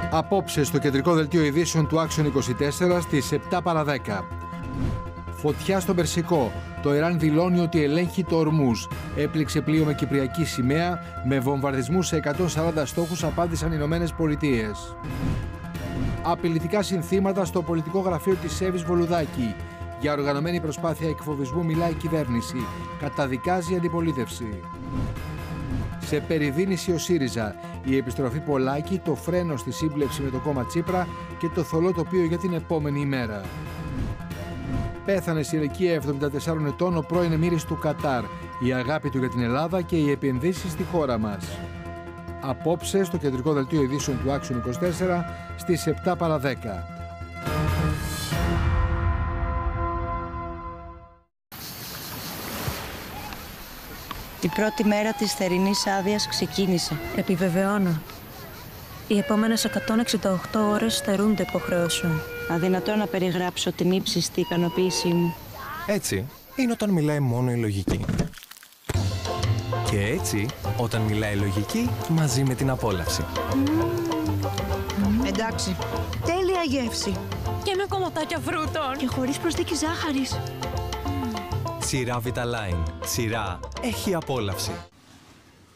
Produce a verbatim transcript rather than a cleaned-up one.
Απόψε στο κεντρικό δελτίο ειδήσεων του Action είκοσι τέσσερα στις επτά παρά δέκα. Φωτιά στον Περσικό. Το Ιράν δηλώνει ότι ελέγχει το Ορμούζ. Έπληξε πλοίο με κυπριακή σημαία. Με βομβαρδισμούς σε εκατόν σαράντα στόχους απάντησαν οι Ηνωμένες Πολιτείες. Απειλητικά συνθήματα στο πολιτικό γραφείο της Εύης Βολουδάκη. Για οργανωμένη προσπάθεια εκφοβισμού μιλάει η κυβέρνηση. Καταδικάζει η αντιπολίτευση. Σε περιδίνηση ο ΣΥΡΙΖΑ. Η επιστροφή Πολάκη, το φρένο στη σύμπλευση με το κόμμα Τσίπρα και το θολό τοπίο για την επόμενη ημέρα. Πέθανε σε ηλικία εβδομήντα τεσσάρων ετών ο πρώην εμμύρης του Κατάρ. Η αγάπη του για την Ελλάδα και οι επενδύσεις στη χώρα μας. Απόψε στο κεντρικό δελτίο ειδήσεων του Action είκοσι τέσσερα στις επτά παρά δέκα. Η πρώτη μέρα της θερινής άδειας ξεκίνησε. Επιβεβαιώνω. Οι επόμενες εκατόν εξήντα οκτώ ώρες στερούνται υποχρεώσεων. Αδυνατό να περιγράψω την ύψιστη ικανοποίησή μου. Έτσι είναι όταν μιλάει μόνο η λογική. Και έτσι όταν μιλάει η λογική μαζί με την απόλαυση. Mm. Εντάξει. Τέλεια γεύση. Και με κομματάκια φρούτων. Και χωρίς προσθήκη ζάχαρης. Σειρά Vitaline. Σειρά έχει απόλαυση.